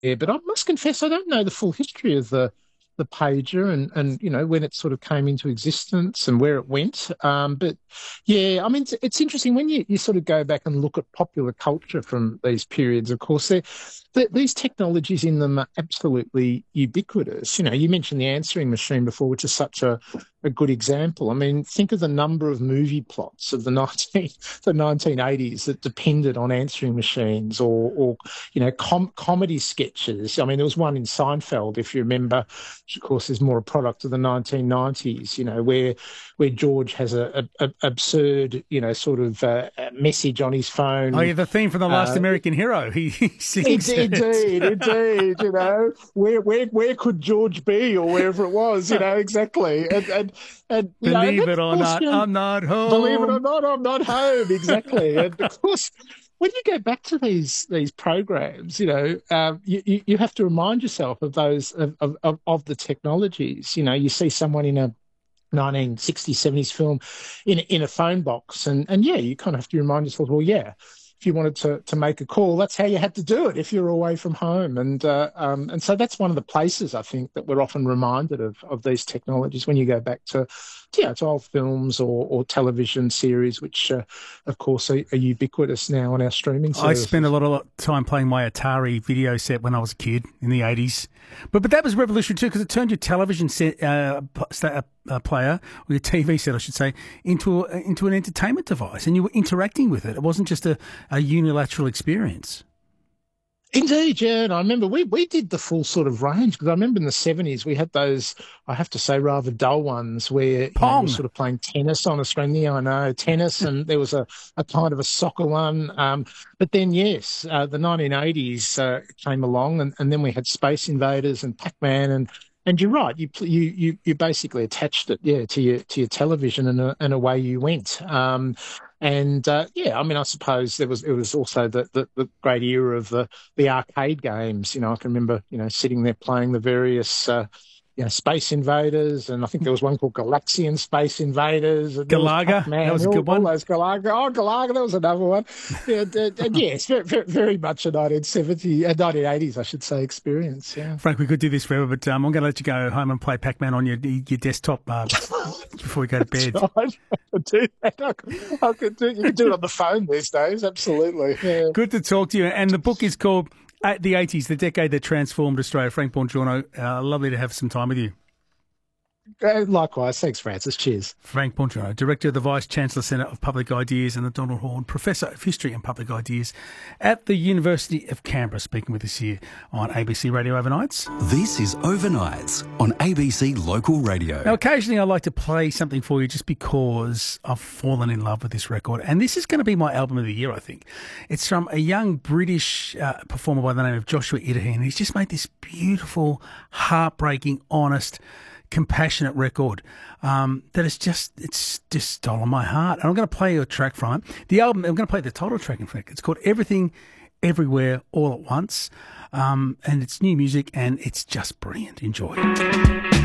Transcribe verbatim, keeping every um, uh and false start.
Yeah, but I must confess I don't know the full history of the the pager and and you know when it sort of came into existence and where it went. Um, but yeah, I mean it's, it's interesting when you, you sort of go back and look at popular culture from these periods. Of course, they the, these technologies in them are absolutely ubiquitous. You know, you mentioned the answering machine before, which is such a a good example. I mean, think of the number of movie plots of the nineteen the nineteen eighties that depended on answering machines or or you know com- comedy sketches. I mean, there was one in Seinfeld, if you remember, which of course is more a product of the nineteen nineties. You know, where where George has a, a, a absurd you know sort of uh, message on his Oh, phone. yeah, the theme from The Last Uh, American Hero. He, he sings Indeed, indeed, it. indeed. You know, where where where could George be, or wherever it was? You know, exactly. And and and you know, and Believe then it of or course, not, you know, I'm not believe it or home. not, I'm not home. Exactly. And of course, when you go back to these these programs, you know, um, you, you you have to remind yourself of those of, of of of the technologies. You know, you see someone in a nineteen sixties, seventies film in in a phone box, and and yeah, you kind of have to remind yourself, well, yeah, if you wanted to to make a call, that's how you had to do it if you're away from home, and uh, um, and so that's one of the places I think that we're often reminded of of these technologies when you go back to yeah to old films or or television series, which uh, of course are, are ubiquitous now on our streaming I spent a services. lot of time playing my Atari video set when I was a kid in the eighties. But but that was revolutionary too because it turned your television set uh, p- sta- uh, uh, player, or your T V set, I should say, into a, into an entertainment device, and you were interacting with it. It wasn't just a, a unilateral experience. Indeed, yeah, and I remember we we did the full sort of range because I remember in the seventies we had those, I have to say, rather dull ones where you know you were Pong. sort of playing tennis on a screen. Yeah, I know tennis, and there was a, a kind of a soccer one. Um, but then yes, uh, the nineteen eighties uh, came along, and, and then we had Space Invaders and Pac-Man, and and you're right, you pl- you you you basically attached it, yeah, to your to your television, and uh, and away you went. Um, and uh, yeah, I mean, I suppose there was it was also the, the, the great era of the the arcade games. You know, I can remember, you know, sitting there playing the various, uh, you know, Space Invaders, and I think there was one called Galaxian Space Invaders, and there was Galaga. That Pac-Man, was a all, good all one. those Galaga. Oh, Galaga, that was another one. Yeah, and, and yes, very, very, very much a nineteen seventy, uh, nineteen eighties, I should say, experience. Yeah. Frank, we could do this forever, but um, I'm going to let you go home and play Pac-Man on your your desktop uh, before we go to bed. I could do that. I could, I could do. You can do it on the phone these days. Absolutely. Yeah. Good to talk to you. And the book is called uh, The eighties, The Decade That Transformed Australia. Frank Bongiorno, uh, lovely to have some time with you. Uh, likewise. Thanks, Francis. Cheers. Frank Bongiorno, Director of the Vice-Chancellor Centre of Public Ideas and the Donald Horne Professor of History and Public Ideas at the University of Canberra, speaking with us here on A B C Radio Overnights. This is Overnights on A B C Local Radio. Now, occasionally I like to play something for you just because I've fallen in love with this record. And this is going to be my album of the year, I think. It's from a young British uh, performer by the name of Joshua Idahy, and he's just made this beautiful, heartbreaking, honest, compassionate record um, that is just, it's just stolen my heart. And I'm going to play you a track from it. The album, I'm going to play the title track, in fact. It's called Everything, Everywhere, All at Once. Um, and it's new music and it's just brilliant. Enjoy.